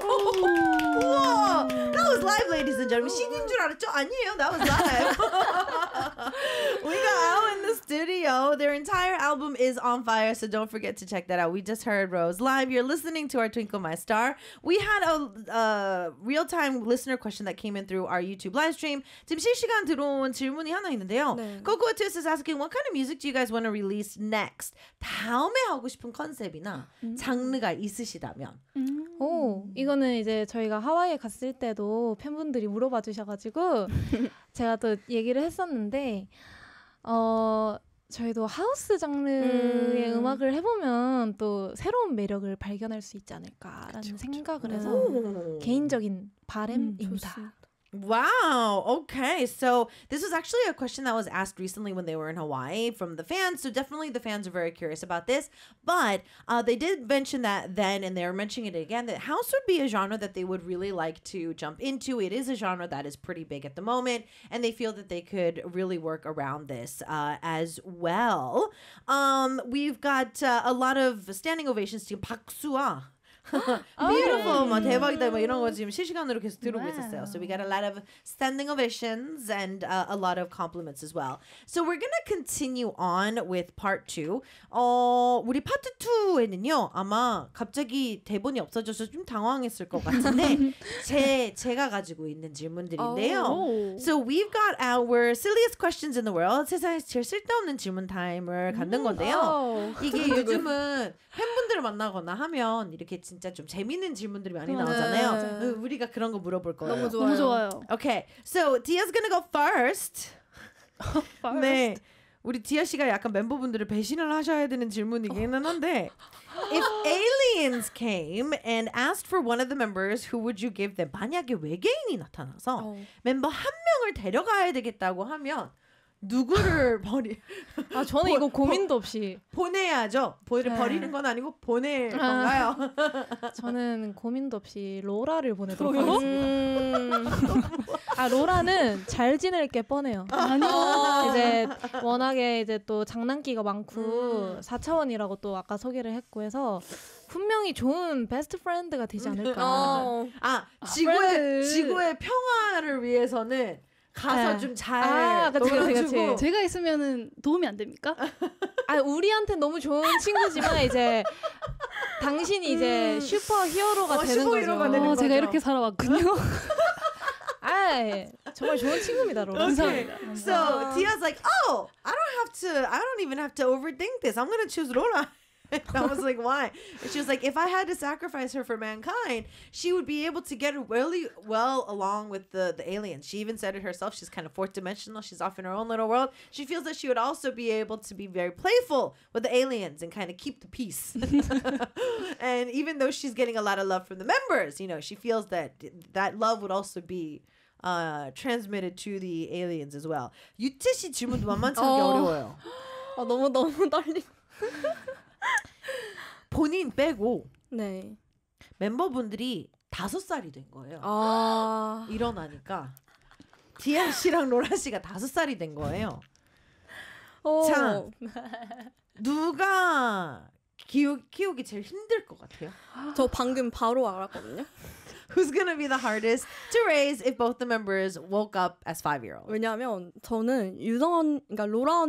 우와, that was live, ladies and gentlemen. CD인 줄 알았죠? 아니에요, that was live. We got Al in the studio. Their entire album is on fire, so don't forget to check that out. We just heard Rose live. You're listening to our Twinkle My Star. We had a real-time listener question that came in through our YouTube live stream. 지금 실시간 들어온 질문이 하나 있는데요. 네. Coco Twist is asking, what kind of music do you guys want to release next? 다음에 하고 싶은 컨셉이나 장르가 있으시다면. 오, 이거는 이제 저희가 하와이에 갔을 때도 팬분들이 물어봐 주셔가지고 제가 또 얘기를 했었는데 저희도 하우스 장르의 음악을 해보면 또 새로운 매력을 발견할 수 있지 않을까라는 생각을 해서 개인적인 바람입니다. Wow. Okay. So this was actually a question that was asked recently when they were in Hawaii from the fans. So definitely the fans are very curious about this. But they did mention that then, and they're mentioning it again, that house would be a genre that they would really like to jump into. It is a genre that is pretty big at the moment, and they feel that they could really work around this as well. We've got a lot of standing ovations to 박수와 beautiful, 막 대박이다, 막 이런 거 지금 실시간으로 계속 들어오고 있었어요. So we got a lot of standing ovations and a lot of compliments as well. So we're gonna continue on with part 2. 우리 파트 2에는요, 아마 갑자기 대본이 없어져서 좀 당황했을 것 같은데 제가 가지고 있는 질문들인데요. So we've got our silliest questions in the world. 세상에서 제일 쓸데없는 질문 타임을 갖는 건데요. 이게 요즘은 팬분들을 만나거나 하면 이렇게 진짜 좀 재밌는 질문들이 많이 나오잖아요. 우리가 그런 거 물어볼 거예요. 너무 좋아요. 너무 좋아요. Okay, so Dia's gonna go first. 네, 우리 디아 씨가 약간 멤버분들을 배신을 하셔야 되는 질문이기는 한데, if aliens came and asked for one of the members, who would you give them? 만약에 외계인이 나타나서 멤버 한 명을 데려가야 되겠다고 하면 누구를 저는 이거 고민도 없이 보내야죠. 버리는 건 아니고 보낼 건가요? 저는 고민도 없이 로라를 보내도록 하겠습니다. 로라는 잘 지낼 게 뻔해요. 이제 워낙에 이제 또 장난기가 많고 4차원이라고 또 아까 소개를 했고 해서 분명히 좋은 베스트 프렌드가 되지 않을까. 지구의 평화를 위해서는 가서 좀 잘 놀아주고. 제가 있으면은 도움이 안 됩니까? 우리한테 너무 좋은 친구지만 이제 당신이 이제 슈퍼 히어로가 되는 슈퍼히어로가 거죠. 되는 거죠. 제가 이렇게 살아왔군요. 정말 좋은 친구입니다, 로라. Okay. So Tia's like, I don't even have to overthink this. I'm gonna choose Rora. And I was like, why? And she was like, if I had to sacrifice her for mankind, she would be able to get really well along with the aliens. She even said it herself. She's kind of fourth dimensional. She's off in her own little world. She feels that she would also be able to be very playful with the aliens and kind of keep the peace. And even though she's getting a lot of love from the members, she feels that love would also be transmitted to the aliens as well. 유채 씨 질문도 만만치 않게 어려워요. 너무 떨리. 본인 빼고 네. 멤버분들이 5살이 된 거예요. 일어나니까 디아 씨랑 로라 씨가 5살이 된 거예요. 자, 누가 키우기 제일 힘들 것 같아요? 저 방금 바로 알았거든요. Who's gonna be the hardest to raise if both the members woke up as 5-year-olds? 왜냐하면 저는 그러니까 로라